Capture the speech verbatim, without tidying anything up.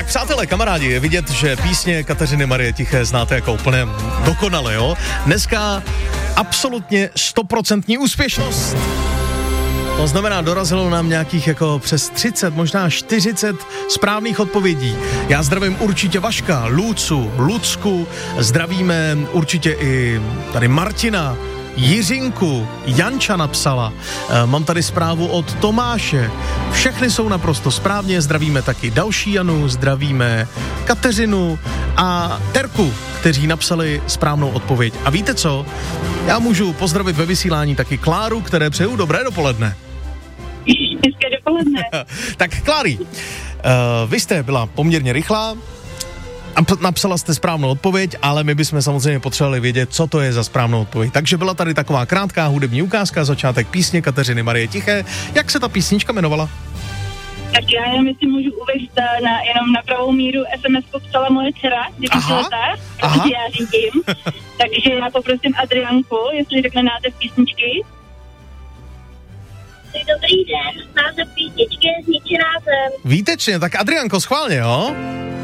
přátelé, kamarádi, je vidět, že písně Kateřiny Marie Tiché znáte jako úplně dokonale, jo? Dneska absolutně stoprocentní úspěšnost. To znamená, dorazilo nám nějakých jako přes třicet, možná čtyřicet správných odpovědí. Já zdravím určitě Vaška, Lucu, Lucku, zdravíme určitě i tady Martina, Jiřinku, Janča napsala, e, mám tady zprávu od Tomáše, všechny jsou naprosto správně, zdravíme taky další Janu, zdravíme Kateřinu a Terku, kteří napsali správnou odpověď. A víte co? Já můžu pozdravit ve vysílání taky Kláru, které přeju dobré dopoledne. Hezké dopoledne. Tak Klári, uh, vy jste byla poměrně rychlá, napsala jste správnou odpověď, ale my bychom samozřejmě potřebovali vědět, co to je za správnou odpověď. Takže byla tady taková krátká hudební ukázka, začátek písně Kateřiny Marie Tiché. Jak se ta písnička jmenovala? Tak já jenom, jestli můžu uvést na, jenom na pravou míru, es em esku psala moje dcera, desetiletá, protože já řídím. Takže já poprosím Adrianku, jestli řekne název písničky. Dobrý den, název písničky je Zničená zem. Výtečně, tak Adrianko, schválně, jo?